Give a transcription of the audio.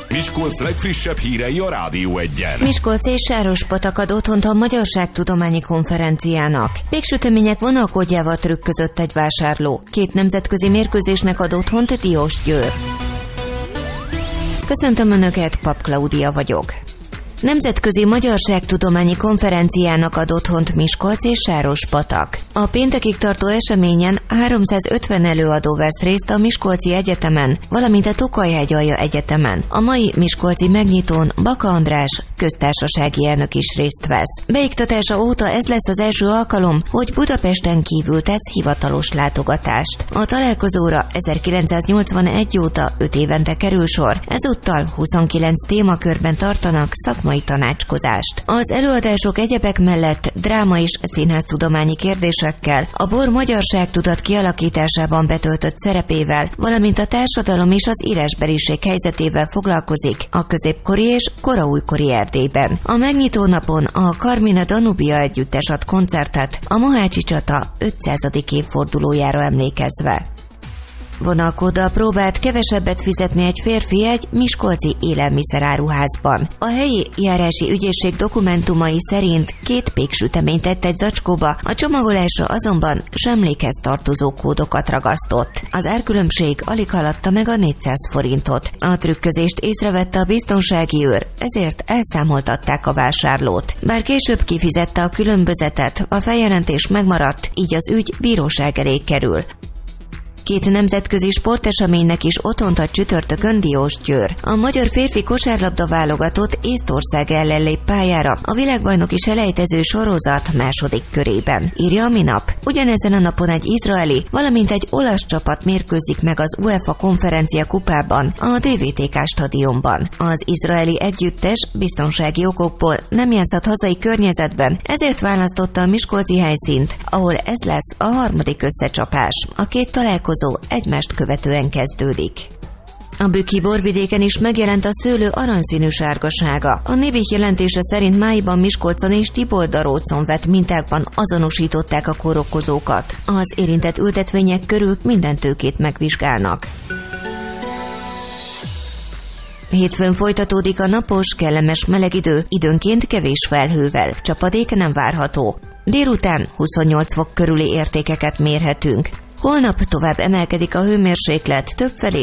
Miskolc legfrissebb hírei a Rádió Egyen. Miskolc és Sárospatak ad otthont a Magyarságtudományi Konferenciának. Végsütemények vonalkódjával trükközött egy vásárló. 2 nemzetközi mérkőzésnek ad otthont Diósgyőr. Köszöntöm Önöket, Pap Klaudia vagyok. Nemzetközi Magyarságtudományi Konferenciának ad otthont Miskolc és Sárospatak. A péntekig tartó eseményen 350 előadó vesz részt a Miskolci Egyetemen, valamint a Tokaj-hegyalja Egyetemen. A mai miskolci megnyitón Baka András köztársasági elnök is részt vesz. Beiktatása óta ez lesz az első alkalom, hogy Budapesten kívül tesz hivatalos látogatást. A találkozóra 1981 óta 5 évente kerül sor, ezúttal 29 témakörben tartanak szakmai tanácskozást. Az előadások egyebek mellett dráma és színháztudományi kérdésekkel, a bor magyarságtudat kialakításában betöltött szerepével, valamint a társadalom és az írásbeliség helyzetével foglalkozik a középkori és koraújkori Erdélyben. A megnyitó napon a Carmina Danubia együttes ad koncertet a Mohácsi csata 500. évfordulójára emlékezve. Vonalkóddal próbált kevesebbet fizetni egy férfi egy miskolci élelmiszeráruházban. A helyi járási ügyészség dokumentumai szerint 2 péksüteményt tett egy zacskóba, a csomagolásra azonban zsemlékhez tartozó kódokat ragasztott. Az árkülönbség alig haladta meg a 400 forintot. A trükközést észrevette a biztonsági őr, ezért elszámoltatták a vásárlót. Bár később kifizette a különbözetet, a feljelentés megmaradt, így az ügy bíróság elé kerül. 2 nemzetközi sporteseménynek is otthont ad csütörtökön Diósgyőr. A magyar férfi kosárlabda válogatott Észtország ellen lép pályára a világbajnoki selejtező sorozat második körében, írja a Minap. Ugyanezen a napon egy izraeli, valamint egy olasz csapat mérkőzik meg az UEFA konferencia kupában a DVTK stadionban. Az izraeli együttes biztonsági okokból nem játszhat hazai környezetben, ezért választotta a miskolci helyszínt, ahol ez lesz a harmadik összecsapás. A 2 találkozó egymást követően kezdődik. A Bükki borvidéken is megjelent a szőlő aranyszínű sárgasága. A Nébih jelentése szerint májban Miskolcon és Tiboldarócon vett mintákban azonosították a kórokozókat. Az érintett ültetvények körül minden tőkét megvizsgálnak. Hétfőn folytatódik a napos, kellemes meleg idő, időnként kevés felhővel, csapadék nem várható. Délután 28 fok körüli értékeket mérhetünk. Holnap tovább emelkedik a hőmérséklet, többfelé